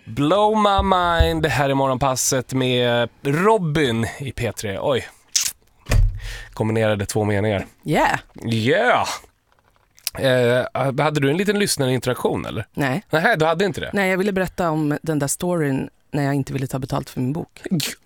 Blow My Mind, det här är morgonpasset med Robin i P3. Oj, kombinerade 2 meningar. Yeah. Hade du en liten lyssnarinteraktion eller? Nej. Nej, du hade inte det? Nej, jag ville berätta om den där storyn när jag inte ville ta betalt för min bok.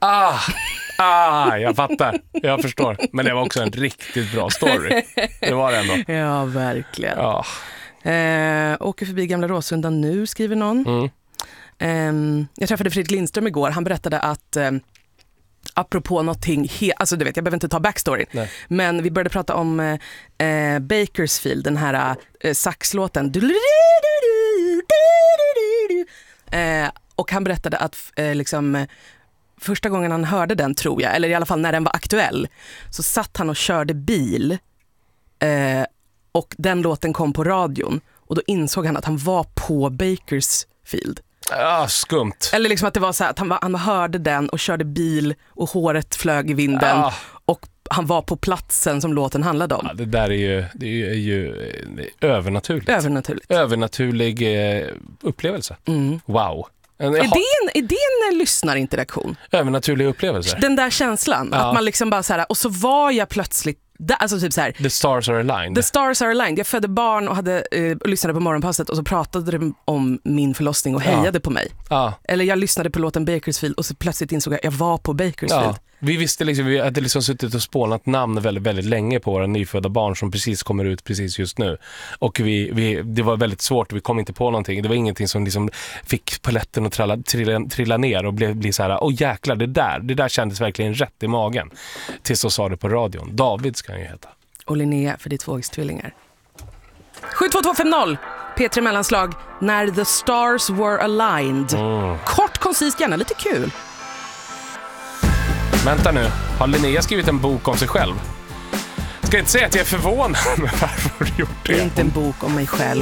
Jag fattar. Jag förstår. Men det var också en riktigt bra story. Det var det ändå. Ja, verkligen. Ja. Åker förbi Gamla Råsunda nu, skriver någon. Jag träffade Fredrik Lindström igår. Han berättade att apropå någonting, alltså du vet, jag behöver inte ta backstoryn. Nej. Men vi började prata om Bakersfield, den här saxlåten. Och han berättade att liksom första gången han hörde den, tror jag, eller i alla fall när den var aktuell, så satt han och körde bil och den låten kom på radion och då insåg han att han var på Bakersfield. Skumt. Eller liksom att det var så här, att han hörde den och körde bil och håret flög i vinden och han var på platsen som låten handlade om. Det där är ju övernaturligt. Övernaturlig upplevelse. Wow. Är det en lyssnarinteraktion? Övernaturlig upplevelse. Den där känslan, att man liksom bara så här, och så var jag plötsligt alltså typ så här, The stars are aligned. The stars are aligned. Jag födde barn och lyssnade på morgonpasset och så pratade de om min förlossning och hejade på mig. Eller jag lyssnade på låten Bakersfield och så plötsligt insåg jag var på Bakersfield. Vi visste liksom, vi hade liksom suttit och spånat namn väldigt, väldigt länge på våra nyfödda barn som precis kommer ut precis just nu. Och det var väldigt svårt, vi kom inte på någonting. Det var ingenting som liksom fick paletten att trilla ner och bli så här, jäklar, det där kändes verkligen rätt i magen. Tills så sa det på radion. David ska han ju heta. Och Linnea för ditt vågstvillingar. 72250 P3 mellanslag. När the stars were aligned. Kort, koncist, gärna lite kul. Vänta nu, har Linnea skrivit en bok om sig själv? Ska jag inte säga att jag är förvånad med varför du gjort det? Det är inte en bok om mig själv.